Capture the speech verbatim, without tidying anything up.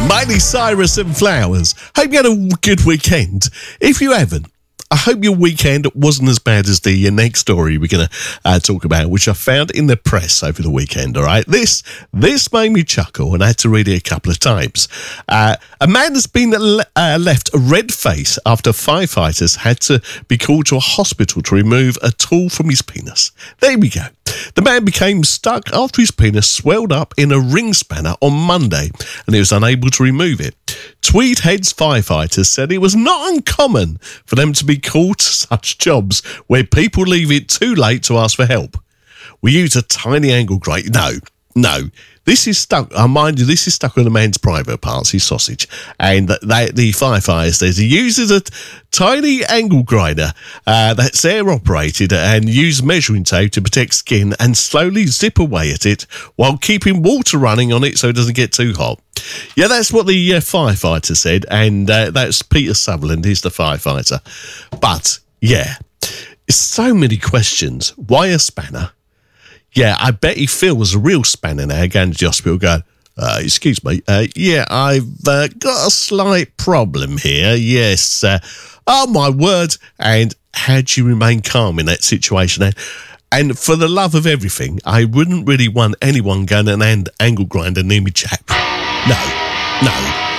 Miley Cyrus and Flowers. Hope you had a good weekend. If you haven't, I hope your weekend wasn't as bad as the uh, next story we're going to uh, talk about, which I found in the press over the weekend, all right? This this made me chuckle, and I had to read it a couple of times. Uh, a man has been le- uh, left red-faced after firefighters had to be called to a hospital to remove a tool from his penis. There we go. The man became stuck after his penis swelled up in a ring spanner on Monday, and he was unable to remove it. Tweed Heads firefighters said it was not uncommon for them to be called to such jobs where people leave it too late to ask for help. We use a tiny angle grate. No, no. This is stuck, I mind you, this is stuck on a man's private parts, his sausage. And they, the firefighter says he uses a tiny angle grinder uh, that's air operated and use measuring tape to protect skin and slowly zip away at it while keeping water running on it so it doesn't get too hot. Yeah, that's what the uh, firefighter said, and uh, that's Peter Sutherland, he's the firefighter. But, yeah, so many questions. Why a spanner? Yeah, I bet he feels a real spanner now going to the hospital going, uh, excuse me, uh, yeah, I've uh, got a slight problem here, yes. Uh, oh, my word. And how do you remain calm in that situation? And, and for the love of everything, I wouldn't really want anyone going an angle grinder near me chap. No, no.